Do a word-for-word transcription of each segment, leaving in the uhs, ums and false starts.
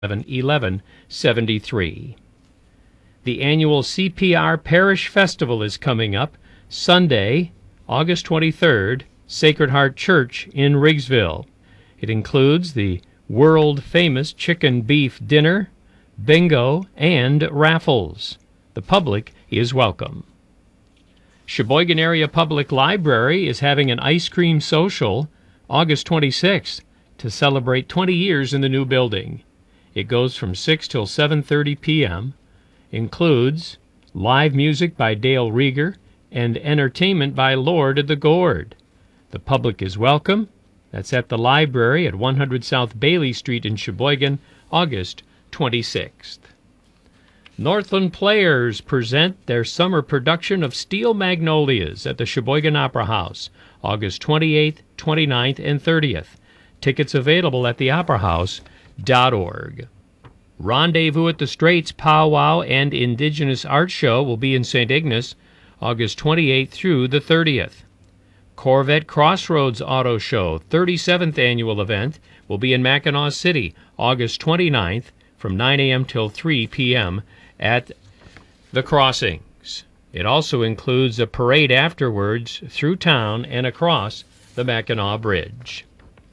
eleven seventy-three. The annual C P R Parish Festival is coming up Sunday, August twenty-third, Sacred Heart Church in Riggsville. It includes the world-famous chicken beef dinner, bingo, and raffles. The public is welcome. Sheboygan Area Public Library is having an ice cream social August twenty-sixth to celebrate twenty years in the new building. It goes from six till seven thirty p.m., includes live music by Dale Rieger and entertainment by Lord of the Gourd. The public is welcome. That's at the library at one hundred South Bailey Street in Sheboygan, August twenty-sixth. Northland Players present their summer production of Steel Magnolias at the Sheboygan Opera House, August twenty-eighth, twenty-ninth, and thirtieth. Tickets available at the opera house dot org. Rendezvous at the Straits Powwow and Indigenous Art Show will be in Saint Ignace, August twenty-eighth through the thirtieth. Corvette Crossroads Auto Show, thirty-seventh annual event, will be in Mackinaw City, August twenty-ninth from nine a.m. till three p.m. at the Crossings. It also includes a parade afterwards through town and across the Mackinaw Bridge.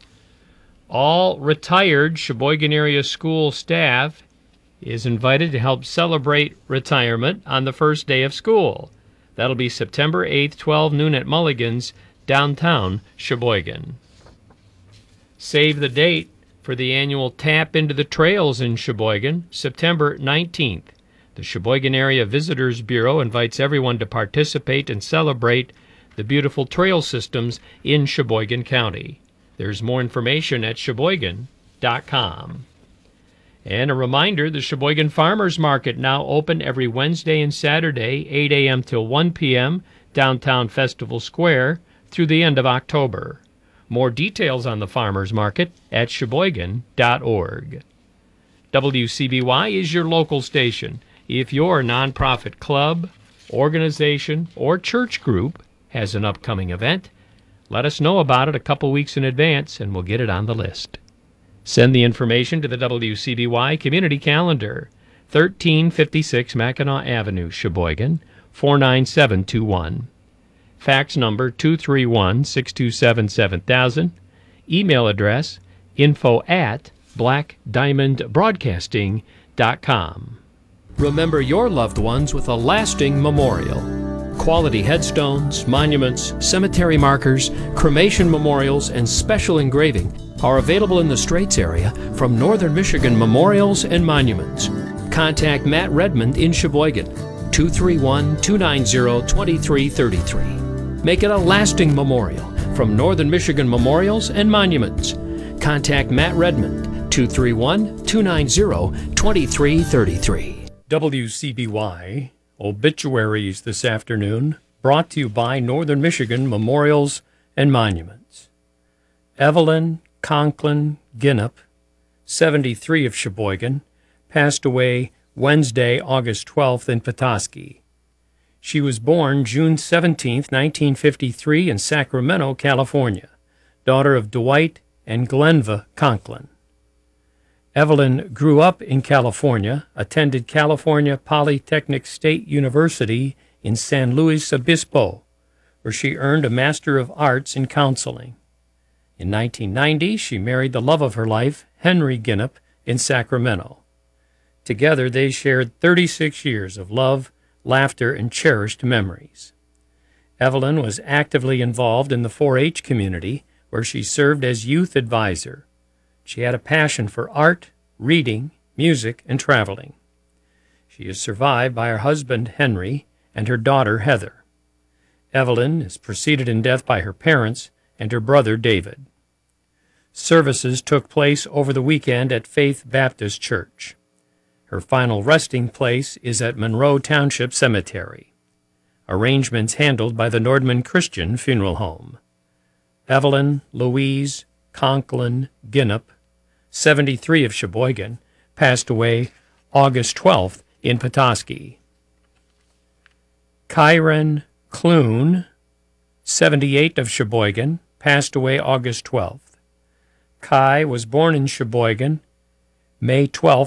All retired Sheboygan area school staff is invited to help celebrate retirement on the first day of school. That'll be September eighth, twelve noon at Mulligan's, downtown Sheboygan. Save the date for the annual Tap into the Trails in Sheboygan, September nineteenth. The Sheboygan Area Visitors Bureau invites everyone to participate and celebrate the beautiful trail systems in Sheboygan County. There's more information at sheboygan dot com. And a reminder, the Sheboygan Farmers Market now open every Wednesday and Saturday, eight a.m. till one p.m., downtown Festival Square, through the end of October. More details on the Farmers Market at sheboygan dot org. W C B Y is your local station. If your nonprofit club, organization, or church group has an upcoming event, let us know about it a couple weeks in advance, and we'll get it on the list. Send the information to the W C B Y Community Calendar, thirteen fifty-six Mackinac Avenue, Sheboygan, four nine seven two one. Fax number two three one, six two seven, seven thousand. Email address info at black diamond broadcasting dot com. Remember your loved ones with a lasting memorial. Quality headstones, monuments, cemetery markers, cremation memorials, and special engraving are available in the Straits area from Northern Michigan Memorials and Monuments. Contact Matt Redmond in Sheboygan, two three one, two nine zero, two three three three. Make it a lasting memorial from Northern Michigan Memorials and Monuments. Contact Matt Redmond, two three one, two nine zero, two three three three. W C B Y Obituaries this afternoon, brought to you by Northern Michigan Memorials and Monuments. Evelyn Conklin Ginup, seventy-three, of Sheboygan, passed away Wednesday, August twelfth in Petoskey. She was born June seventeenth, nineteen fifty-three in Sacramento, California, daughter of Dwight and Glenva Conklin. Evelyn grew up in California, attended California Polytechnic State University in San Luis Obispo, where she earned a Master of Arts in Counseling. In nineteen ninety, she married the love of her life, Henry Ginup, in Sacramento. Together, they shared thirty-six years of love, laughter, and cherished memories. Evelyn was actively involved in the four H community, where she served as youth advisor. She had a passion for art, reading, music, and traveling. She is survived by her husband, Henry, and her daughter, Heather. Evelyn is preceded in death by her parents and her brother, David. Services took place over the weekend at Faith Baptist Church. Her final resting place is at Monroe Township Cemetery. Arrangements handled by the Nordman Christian Funeral Home. Evelyn Louise Conklin Ginup, seventy-three, of Sheboygan, passed away August twelfth in Petoskey. Kyron Clune, seventy-eight, of Sheboygan, passed away August twelfth. Kai was born in Sheboygan, May twelfth